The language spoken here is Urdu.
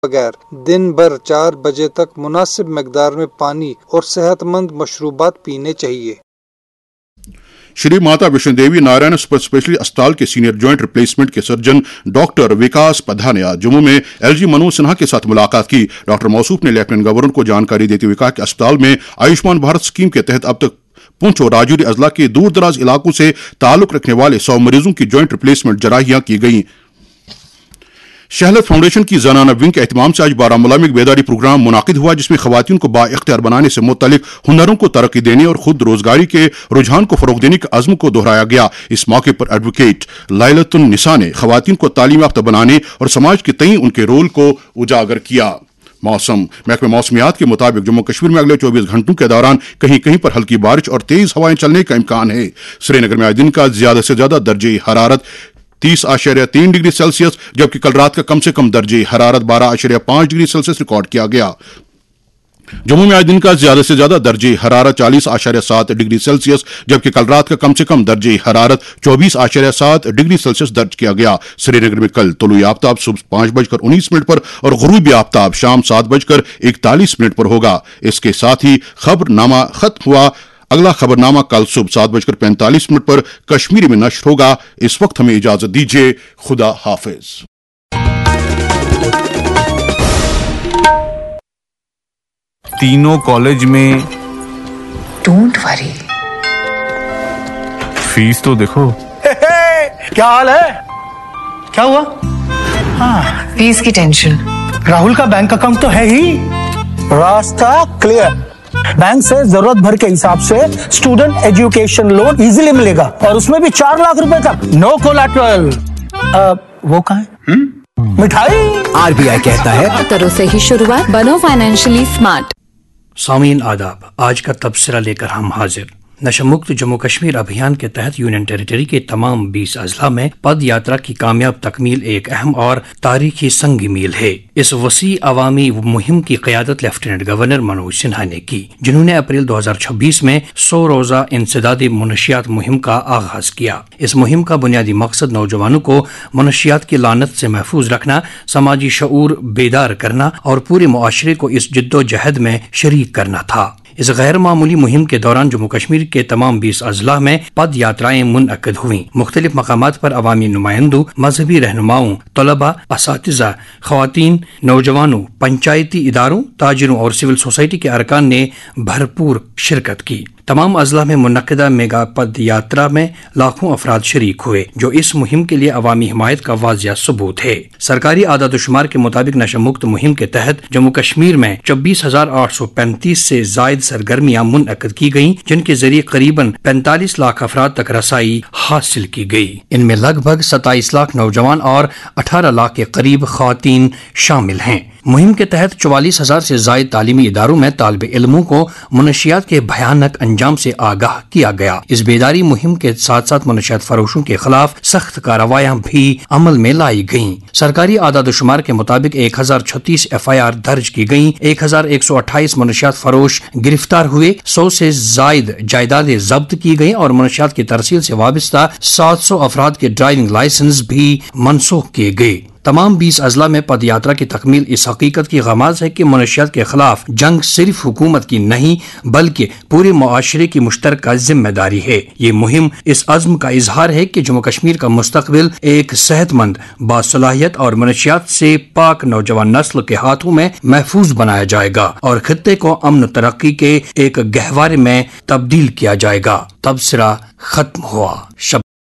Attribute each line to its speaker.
Speaker 1: بغیر دن بھر 4 بجے تک مناسب مقدار میں پانی اور صحت مند مشروبات پینے چاہیے۔
Speaker 2: شری ماتا ویشنو دیوی نارائن سپر اسپیشلٹی اسپتال کے سینئر جوائنٹ ریپلیسمنٹ کے سرجن ڈاکٹر وکاس پدھا نے آج جموں میں ایل جی منوج سنہا کے ساتھ ملاقات کی۔ ڈاکٹر موصوف نے لیفٹیننٹ گورنر کو جانکاری دیتے ہوئے کہا کہ اسپتال میں آیوشمان بھارت اسکیم کے تحت اب تک پونچھ اور راجوری اضلاع کے دور دراز علاقوں سے تعلق رکھنے والے 100 مریضوں کی جوائنٹ ریپلیسمنٹ جراحیاں کی گئیں۔ شہلت فاؤنڈیشن کی زنانہ ونگ کے اہتمام سے آج بارہمولہ میں ایک بیداری پروگرام منعقد ہوا، جس میں خواتین کو با اختیار بنانے سے متعلق ہنروں کو ترقی دینے اور خود روزگاری کے رجحان کو فروغ دینے کے عزم کو دہرایا گیا۔ اس موقع پر ایڈوکیٹ لائلۃ النساء نے خواتین کو تعلیم یافتہ بنانے اور سماج کے تئیں ان کے رول کو اجاگر کیا۔ موسم محکمہ موسمیات کے مطابق جموں کشمیر میں اگلے 24 گھنٹوں کے دوران کہیں کہیں پر ہلکی بارش اور تیز ہوائیں چلنے کا امکان ہے۔ سری نگر میں آج دن کا زیادہ سے زیادہ درجہ حرارت 30.3 ڈگری سیلسیس جبکہ کل رات کا کم سے کم درجہ حرارت 12.5 ڈگری سیلسیس ریکارڈ کیا گیا۔ جموں میں آج دن کا زیادہ سے زیادہ درجہ حرارت 40.7 ڈگری سیلسیس جبکہ کل رات کا کم سے کم درجہ حرارت 24.7 ڈگری سیلسیس درج کیا گیا۔ سری نگر میں کل طلوع آفتاب صبح 5:19 پر اور غروبی آفتاب شام 7:41 پر ہوگا۔ اس کے ساتھ ہی خبر نامہ ختم ہوا۔ اگلا خبر نامہ کل صبح 7:45 پر کشمیری میں نشر ہوگا۔ اس وقت ہمیں اجازت دیجیے۔ خدا حافظ۔
Speaker 3: تینوں کالج میں
Speaker 4: ڈونٹ وری،
Speaker 3: فیس تو دیکھو۔
Speaker 5: کیا حال ہے؟ کیا ہوا؟
Speaker 4: ہاں فیس کی ٹینشن۔
Speaker 5: راہل کا بینک اکاؤنٹ تو ہے ہی، راستہ کلیئر۔ بینک سے ضرورت بھر کے حساب سے اسٹوڈنٹ ایجوکیشن لون ایزیلی ملے گا اور اس میں بھی 4 لاکھ روپے تک، نو کولیٹرل۔ وہ کہاں ہے؟ مٹھائی۔
Speaker 6: RBI کہتا ہے
Speaker 7: ترو سے ہی شروعات، بنو فائنینشلی اسمارٹ۔
Speaker 8: سامعین آداب، آج کا تبصرہ لے کر ہم حاضر۔ نشہ مکت جموں کشمیر ابھیان کے تحت یونین ٹیریٹری کے تمام 20 اضلاع میں پد یاترا کی کامیاب تکمیل ایک اہم اور تاریخی سنگ میل ہے۔ اس وسیع عوامی مہم کی قیادت لیفٹیننٹ گورنر منوج سنہا نے کی، جنہوں نے اپریل 2026 میں 100 روزہ انسدادی منشیات مہم کا آغاز کیا۔ اس مہم کا بنیادی مقصد نوجوانوں کو منشیات کی لعنت سے محفوظ رکھنا، سماجی شعور بیدار کرنا اور پورے معاشرے کو اس جدوجہد میں شریک کرنا تھا۔ اس غیر معمولی مہم کے دوران جموں کشمیر کے تمام 20 اضلاع میں پد یاترائیں منعقد ہوئیں۔ مختلف مقامات پر عوامی نمائندوں، مذہبی رہنماؤں، طلباء، اساتذہ، خواتین، نوجوانوں، پنچایتی اداروں، تاجروں اور سول سوسائٹی کے ارکان نے بھرپور شرکت کی۔ تمام اضلاع میں منعقدہ میگا پد یاترا میں لاکھوں افراد شریک ہوئے، جو اس مہم کے لیے عوامی حمایت کا واضح ثبوت ہے۔ سرکاری اعداد و شمار کے مطابق نشہ مکت مہم کے تحت جموں کشمیر میں 26,835 سے زائد سرگرمیاں منعقد کی گئیں، جن کے ذریعے قریباً 45 لاکھ افراد تک رسائی حاصل کی گئی۔ ان میں لگ بھگ 27 لاکھ نوجوان اور 18 لاکھ کے قریب خواتین شامل ہیں۔ مہم کے تحت 44,000 سے زائد تعلیمی اداروں میں طالب علموں کو منشیات کے بھیانک انجام سے آگاہ کیا گیا۔ اس بیداری مہم کے ساتھ ساتھ منشیات فروشوں کے خلاف سخت کارروائیاں بھی عمل میں لائی گئیں۔ سرکاری اعداد و شمار کے مطابق 1036 FIR درج کی گئیں، 1128 منشیات فروش گرفتار ہوئے، 100 سے زائد جائیدادیں ضبط کی گئیں اور منشیات کی ترسیل سے وابستہ 700 افراد کے ڈرائیونگ لائسنس بھی منسوخ کیے گئے۔ تمام 20 اضلاع میں پد یاترا کی تکمیل اس حقیقت کی غماز ہے کہ منشیات کے خلاف جنگ صرف حکومت کی نہیں بلکہ پورے معاشرے کی مشترکہ ذمہ داری ہے۔ یہ مہم اس عزم کا اظہار ہے کہ جموں کشمیر کا مستقبل ایک صحت مند، باصلاحیت اور منشیات سے پاک نوجوان نسل کے ہاتھوں میں محفوظ بنایا جائے گا اور خطے کو امن و ترقی کے ایک گہوارے میں تبدیل کیا جائے گا۔ تبصرہ ختم ہوا۔